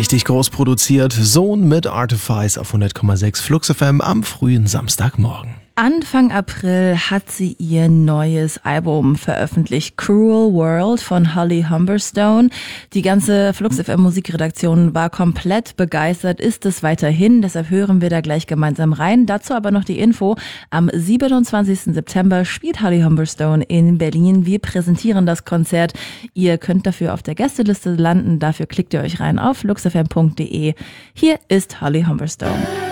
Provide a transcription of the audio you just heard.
richtig groß produziert. Sohn mit Artifice auf 100,6 Flux FM am frühen Samstagmorgen. Anfang April hat sie ihr neues Album veröffentlicht, Cruel World von Holly Humberstone. Die ganze Flux FM Musikredaktion war komplett begeistert, ist es weiterhin, deshalb hören wir da gleich gemeinsam rein. Dazu aber noch die Info, am 27. September spielt Holly Humberstone in Berlin. Wir präsentieren das Konzert. Ihr könnt dafür auf der Gästeliste landen, dafür klickt ihr euch rein auf fluxfm.de. Hier ist Holly Humberstone.